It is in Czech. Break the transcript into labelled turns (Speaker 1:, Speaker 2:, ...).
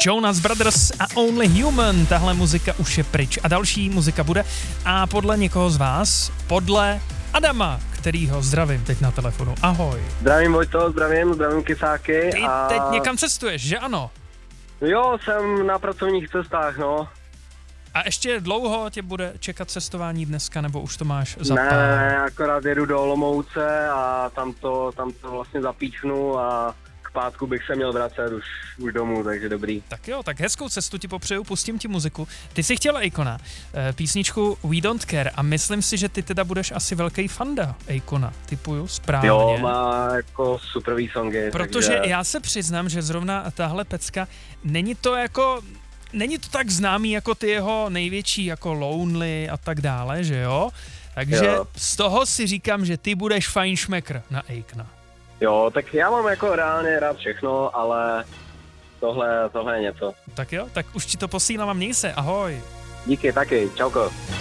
Speaker 1: Jonas Brothers a Only Human. Tahle muzika už je pryč a další muzika bude. A podle někoho z vás, podle Adama, kterýho zdravím teď na telefonu. Ahoj.
Speaker 2: Zdravím Vojto, zdravím Kysáky.
Speaker 1: Ty teď někam cestuješ, že ano?
Speaker 2: Jo, jsem na pracovních cestách, no.
Speaker 1: A ještě dlouho tě bude čekat cestování dneska, nebo už to máš za pár?
Speaker 2: Ne, akorát jedu do Olomouce a tam to vlastně zapíčnu a k pátku bych se měl vracet už domů, takže dobrý.
Speaker 1: Tak jo, tak hezkou cestu ti popřeju, pustím ti muziku. Ty jsi chtěla Akona, písničku We Don't Care a myslím si, že ty teda budeš asi velký fanda Akona, typuju správně.
Speaker 2: Jo, má jako superový songy.
Speaker 1: Protože
Speaker 2: takže...
Speaker 1: já se přiznám, že zrovna tahle pecka, není to tak známý jako ty jeho největší, jako Lonely a tak dále, že jo? Takže jo. Z toho si říkám, že ty budeš fajnšmekr na Akona.
Speaker 2: Jo, tak já mám jako reálně rád všechno, ale tohle je něco.
Speaker 1: Tak jo, tak už ti to posílám a měj se, ahoj.
Speaker 2: Díky, taky, čauko.